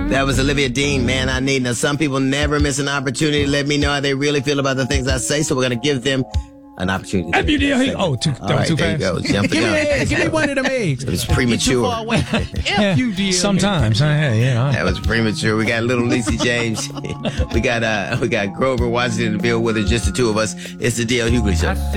That was Olivia Dean, Man I Need. Now, some people never miss an opportunity to let me know how they really feel about the things I say, so we're going to give them an opportunity. Too fast. There you go. Jump the gun. Give me one of them eggs. It was premature. Sometimes. That was premature. We got little Lacey James. we got Grover Washington in the field with us, just the two of us. It's the D.L. Hughley Show.